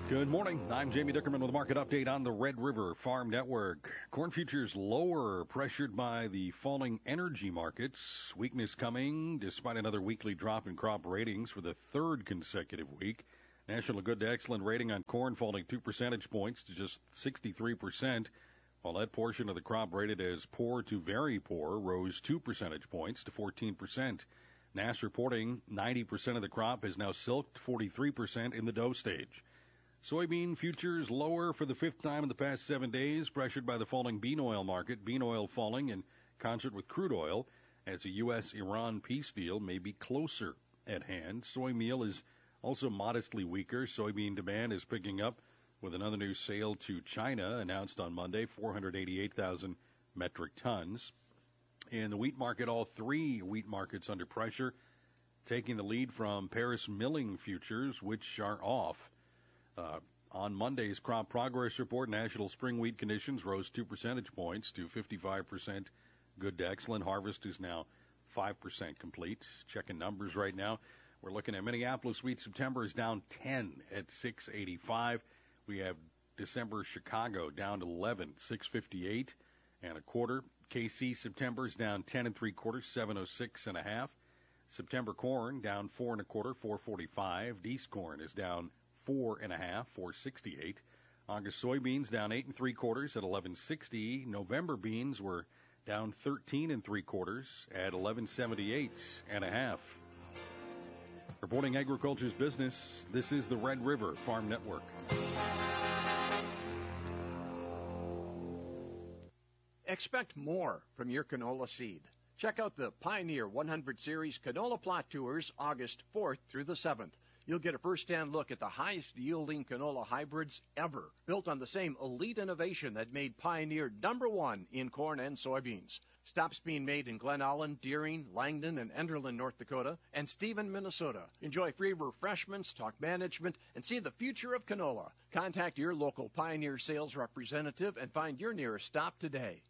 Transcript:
Good morning. I'm Jamie Dickerman with a market update on the Red River Farm Network. Corn futures lower, pressured by the falling energy markets. Weakness coming despite another weekly drop in crop ratings for the third consecutive week. National Good to Excellent rating on corn falling 2 percentage points to just 63%, while that portion of the crop rated as poor to very poor rose 2 percentage points to 14%. NASS reporting 90% of the crop is now silked, 43% in the dough stage. Soybean futures lower for the fifth time in the past 7 days, pressured by the falling bean oil market. Bean oil falling in concert with crude oil as a U.S.-Iran peace deal may be closer at hand. Soy meal is also modestly weaker. Soybean demand is picking up with another new sale to China announced on Monday, 488,000 metric tons. In the wheat market, all three wheat markets under pressure, taking the lead from Paris milling futures, which are off. On Monday's crop progress report, national spring wheat conditions rose 2 percentage points to 55% good to excellent. Harvest is now 5% complete. Checking numbers right now. We're looking at Minneapolis wheat. September is down 10 at 685. We have December Chicago down 11, 658 and a quarter. KC September is down 10 3/4, 706 and a half. September corn down 4 1/4, 445. Deese corn is down 4 1/2, 468. August soybeans down 8 3/4 at 1160. November beans were down 13 3/4 at 1178 and a half. Reporting agriculture's business, this is the Red River Farm Network. Expect more from your canola seed. Check out the Pioneer 100 Series Canola Plot Tours August 4th through the 7th. You'll get a first-hand look at the highest-yielding canola hybrids ever, built on the same elite innovation that made Pioneer #1 in corn and soybeans. Stops being made in Glen Allen, Deering, Langdon, and Enderlin, North Dakota, and Stephen, Minnesota. Enjoy free refreshments, talk management, and see the future of canola. Contact your local Pioneer sales representative and find your nearest stop today.